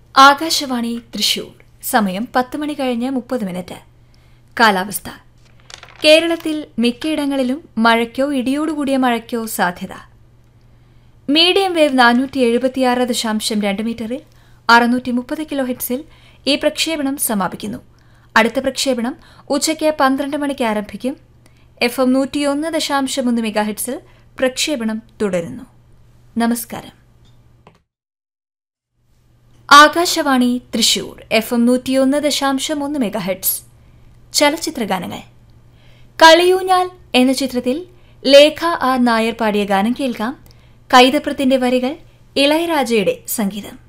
ആകാശവാണി തൃശൂർ. സമയം 10 മണി കഴിഞ്ഞ് 30 കാലാവസ്ഥ. കേരളത്തിൽ മിക്കയിടങ്ങളിലും മഴയ്ക്കോ ഇടിയോടുകൂടിയ മഴയ്ക്കോ സാധ്യത. മീഡിയം വേവ് 476.2 മീറ്ററിൽ 630 കിലോഹെർട്സിൽ ഈ പ്രക്ഷേപണം സമാപിക്കുന്നു. അടുത്ത പ്രക്ഷേപണം ഉച്ചയ്ക്ക് 12 മണിക്ക് ആരംഭിക്കും. FM 101.3 മെഗാഹെർട്സിൽ പ്രക്ഷേപണം തുടരുന്നു. നമസ്കാരം. Akashvani Thrissur FM 101.3 megahertz. ചലച്ചിത്രഗാനങ്ങൾ. കളിയൂഞ്ഞാൽ എന്ന ചിത്രത്തിൽ ലേഖ ആർ നായർ പാടിയ ഗാനം കേൾക്കാം. കൈതപ്രത്തിന്റെ വരികൾ, ഇളയരാജയുടെ സംഗീതം.